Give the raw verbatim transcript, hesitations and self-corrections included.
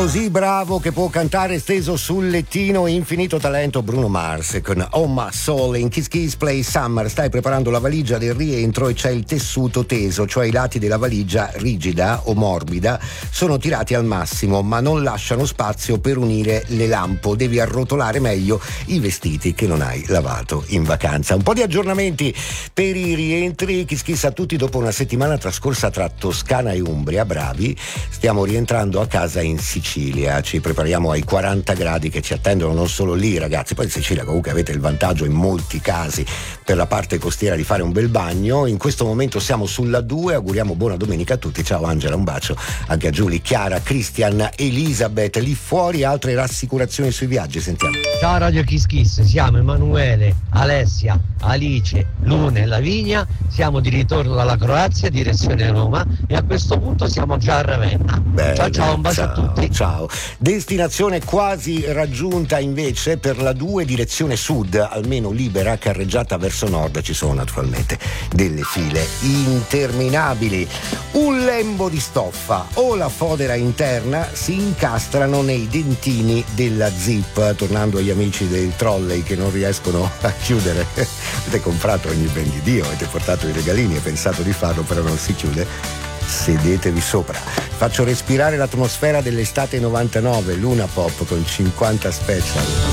Così bravo che può cantare steso sul lettino, infinito talento Bruno Mars con Oh My Soul in Kiss Kiss Play Summer. Stai preparando la valigia del rientro e c'è il tessuto teso, cioè i lati della valigia rigida o morbida sono tirati al massimo ma non lasciano spazio per unire le lampo. Devi arrotolare meglio i vestiti che non hai lavato in vacanza. Un po' di aggiornamenti per i rientri. Kiss Kiss a tutti. Dopo una settimana trascorsa tra Toscana e Umbria, bravi, stiamo rientrando a casa in Sicilia. Sicilia, ci prepariamo ai quaranta gradi che ci attendono non solo lì, ragazzi. Poi in Sicilia comunque avete il vantaggio in molti casi per la parte costiera di fare un bel bagno. In questo momento siamo sulla due, auguriamo buona domenica a tutti. Ciao Angela, un bacio anche a Giulia, Chiara, Christian, Elisabeth. Lì fuori altre rassicurazioni sui viaggi, sentiamo. Ciao Radio Kiss Kiss, siamo Emanuele, Alessia, Alice, Luna e Lavinia, siamo di ritorno dalla Croazia direzione Roma e a questo punto siamo già a Ravenna. Bene, ciao ciao, un bacio ciao, a tutti. Ciao. Destinazione quasi raggiunta invece per la due direzione sud, almeno libera, carreggiata verso nord. Ci sono naturalmente delle file interminabili. Un lembo di stoffa o la fodera interna si incastrano nei dentini della zip. Tornando agli amici del trolley che non riescono a chiudere, avete comprato ogni ben di Dio, avete portato i regalini e pensato di farlo, però non si chiude. Sedetevi sopra. Faccio respirare l'atmosfera dell'estate novantanove, Luna Pop con cinquanta Special.